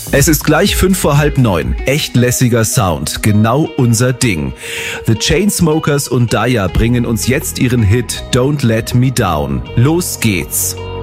Es ist gleich 8:55. Echt lässiger Sound, genau unser Ding. The Chainsmokers und Daya bringen uns jetzt ihren Hit Don't Let Me Down. Los geht's.